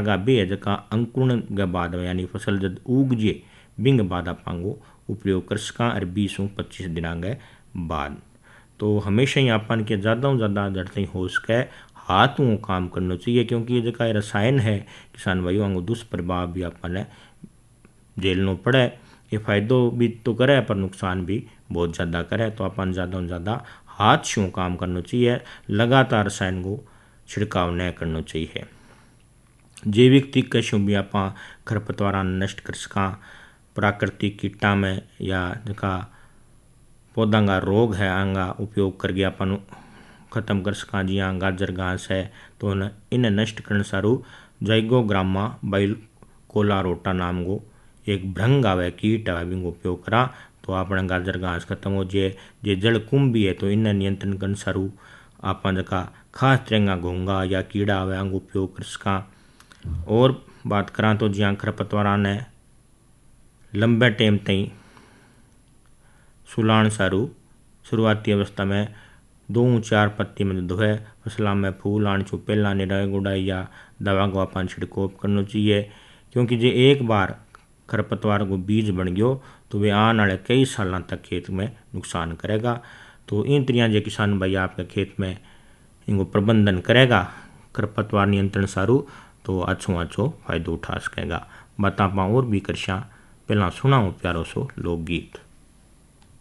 प्रकार का भी है जका अंकुरण के बाद में यानी फसल जब उग जे बिंग बाद आपांगो उपयोग कर सका और 20-25 दिना के बाद। तो हमेशा ही अपन के ज़्यादा से ज़्यादा जड़ तक हो सके हाथ में काम करना चाहिए, क्योंकि ये जका रसायन है किसान भाइयों को दुष्प्रभाव भी अपन झेलना पड़े। ये फायदो भी तो करे पर नुकसान भी बहुत ज़्यादा करे। तो अपन ज़्यादा से ज़्यादा हाथ से काम करना चाहिए, लगातार रसायन को छिड़काव न करना चाहिए। जैविक तरीके से भी आप खरपतवार नष्ट कर सका, प्राकृतिक कीटा में या जका पौधा का रोग है आंगा उपयोग करके अपन खत्म कर सका। जिया गाजर घास है तो इन्हें नष्ट करने सारू जाइगोग्रामा बाइकोलारोटा नाम को एक भ्रंग आवे कीट आवे बिंगो उपयोग करा तो अपना गाजर घास खत्म हो जाए। जे जड़ कुंभी है तो इन्हें नियंत्रण करने सारू आप जका खास तरह घोंगा या कीड़ा आवे आंगो उपयोग कर सका। और बात करा तो जिया खरपतवार ने लंबे टाइम तई सुलाण सारू शुरुआती अवस्था में 2-4 पत्ती में धोए फसलों में फूल आने छो पहला निराई गुड़ाई या दवा को अपन छिड़काव करना चाहिए, क्योंकि जे एक बार खरपतवार को बीज बन गयो तो वे आने वाले कई सालों तक खेत में नुकसान करेगा। तो इन तरिया जे किसान भाई आपके खेत में इनको प्रबंधन करेगा खरपतवार नियंत्रण सारू तो अच्छो फायदो उठा सकेगा। बात आप और भी करशा, पहला सुनाओ प्यारो सो लोकगीत।